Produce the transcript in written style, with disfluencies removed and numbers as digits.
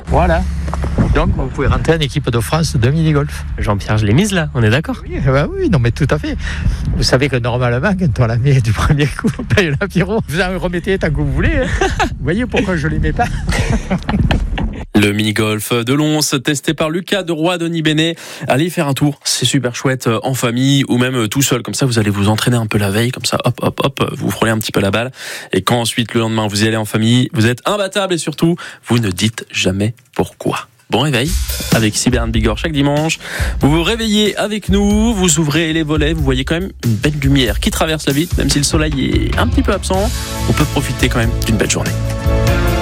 Voilà. Donc, vous pouvez rentrer en équipe de France de mini-golf. Jean-Pierre, je l'ai mise là, on est d'accord? Oui, oui, non, mais tout à fait. Vous savez que normalement, quand on la met du premier coup, on paye l'apéro. Vous en remettez tant que vous voulez. Vous voyez pourquoi je ne les mets pas? Le mini-golf de Lons, testé par Lucas de Roy-Denis-Bénet. Allez faire un tour, c'est super chouette, en famille ou même tout seul. Comme ça, vous allez vous entraîner un peu la veille, comme ça, hop, hop, hop, vous frôlez un petit peu la balle. Et quand ensuite, le lendemain, vous y allez en famille, vous êtes imbattable et surtout, vous ne dites jamais pourquoi. Bon réveil avec Syberne Bigorre chaque dimanche. Vous vous réveillez avec nous, vous ouvrez les volets, vous voyez quand même une belle lumière qui traverse la vitre, même si le soleil est un petit peu absent. On peut profiter quand même d'une belle journée.